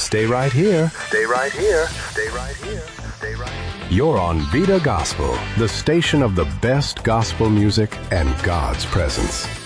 Stay right here. Stay right here. Stay right here. Stay right here. You're on Vida Gospel, the station of the best gospel music and God's presence.